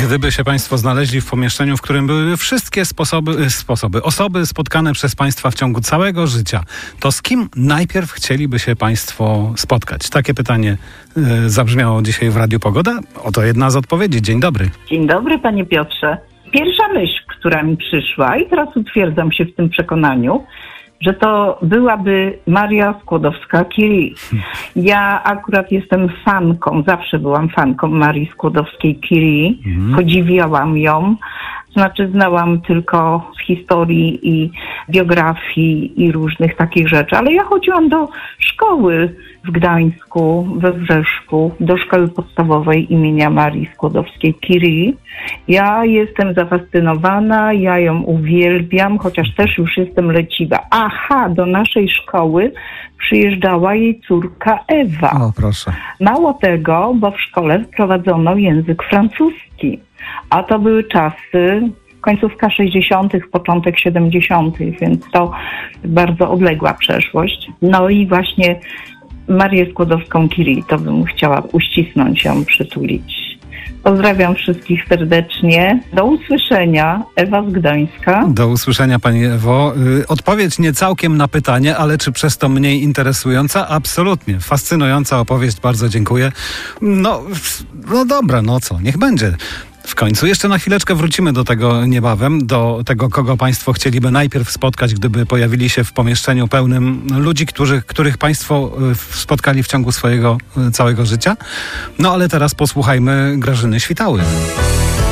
Gdyby się Państwo znaleźli w pomieszczeniu, w którym były wszystkie osoby spotkane przez Państwa w ciągu całego życia, to z kim najpierw chcieliby się Państwo spotkać? Takie pytanie zabrzmiało dzisiaj w Radiu Pogoda. Oto jedna z odpowiedzi. Dzień dobry. Dzień dobry, panie Piotrze. Pierwsza myśl, która mi przyszła i teraz utwierdzam się w tym przekonaniu, że to byłaby Maria Skłodowska-Curie. Ja akurat jestem fanką, zawsze byłam fanką Marii Skłodowskiej-Curie. Podziwiałam ją. Znaczy znałam tylko z historii i biografii i różnych takich rzeczy, ale ja chodziłam do szkoły w Gdańsku, we Wrzeszku, do szkoły podstawowej imienia Marii Skłodowskiej-Curie. Ja jestem zafascynowana, ja ją uwielbiam, chociaż też już jestem leciwa. Aha, do naszej szkoły przyjeżdżała jej córka Ewa. O, proszę. Mało tego, bo w szkole wprowadzono język francuski. A to były czasy, końcówka 60., początek 70., więc to bardzo odległa przeszłość. No i właśnie Marię Skłodowską-Curie, to bym chciała uścisnąć ją, przytulić. Pozdrawiam wszystkich serdecznie. Do usłyszenia. Ewa z Gdańska. Do usłyszenia, pani Ewo. Odpowiedź nie całkiem na pytanie, ale czy przez to mniej interesująca? Absolutnie. Fascynująca opowieść. Bardzo dziękuję. No dobra, no co? Niech będzie. W końcu jeszcze na chwileczkę wrócimy do tego niebawem, do tego, kogo Państwo chcieliby najpierw spotkać, gdyby pojawili się w pomieszczeniu pełnym ludzi, których Państwo spotkali w ciągu swojego całego życia. No ale teraz posłuchajmy Grażyny Świtały.